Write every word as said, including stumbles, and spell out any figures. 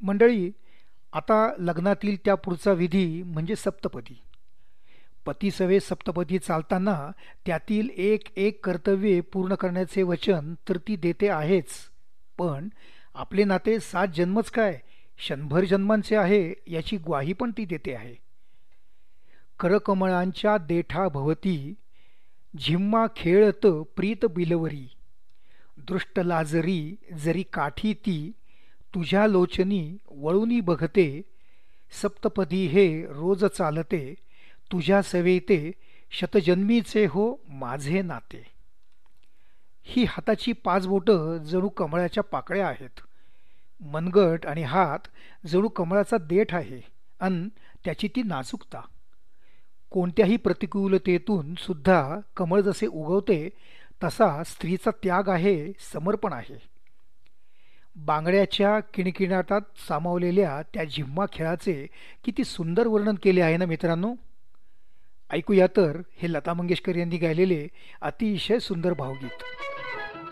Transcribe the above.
मंडळी, आता लग्नातील त्या पुढचा विधी म्हणजे सप्तपदी. पतीसवे सप्तपदी चालताना त्यातील एक एक कर्तव्ये पूर्ण करण्याचे वचन तर ती देते आहेच, पण आपले नाते सात जन्मच काय शंभर जन्मांचे आहे याची ग्वाही पण ती देते आहे. करकमळांच्या देठा भवती झिम्मा खेळत प्रीत बिलवरी, दृष्ट लाजरी जरी काठी ती तुझ्या लोचनी वळूनी बघते, सप्तपदी हे रोज चालते तुझ्या सेवेते शतजन्मीचे हो माझे नाते. ही हाताची पाच बोटं जणू कमळाच्या पाकळ्या आहेत. मनगट आणि हात जणू कमळाचा देठ आहे अन त्याची ती नाजूकता. कोणत्याही प्रतिकूलतेतून सुद्धा कमळ जसे उगवते तसा स्त्रीचा त्याग आहे, समर्पण आहे. बांगड्याच्या किणकिणाटात सामावलेल्या त्या झिम्मा खेळाचे किती सुंदर वर्णन केले आहे ना मित्रांनो. ऐकूया तर हे लता मंगेशकर यांनी गायलेले अतिशय सुंदर भावगीत.